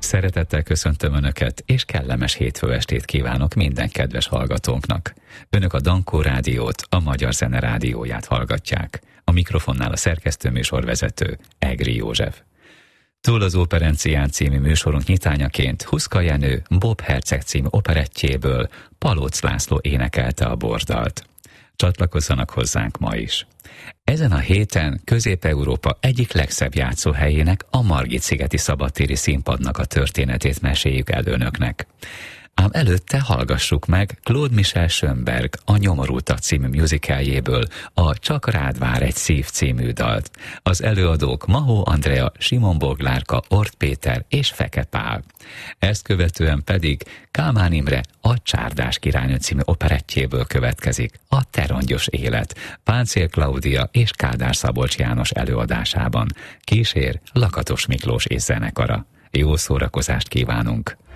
Szeretettel köszöntöm Önöket, és kellemes hétfő estét kívánok minden kedves hallgatónknak. Önök a Dankó Rádiót, a Magyar Zene Rádióját hallgatják. A mikrofonnál a szerkesztőműsorvezető, Egri József. Túl az Operencián című műsorunk nyitányaként Huszka Jenő Bob Herceg című operettjéből Palóc László énekelte a bordalt. Csatlakozzanak hozzánk ma is. Ezen a héten Közép-Európa egyik legszebb játszóhelyének, a Margit-szigeti szabadtéri színpadnak a történetét meséljük el Önöknek. Ám előtte hallgassuk meg Claude Michel Schönberg a Nyomorultak című musicaljéből a Csak rád vár egy szív című dalt. Az előadók Mahó Andrea, Simon Boglárka, Ort Péter és Feke Pál. Ezt követően pedig Kálmán Imre a Csárdás királynő című operettjéből következik a Te rongyos élet, Páncél Klaudia és Kádár Szabolcs János előadásában. Kísér Lakatos Miklós és zenekara. Jó szórakozást kívánunk!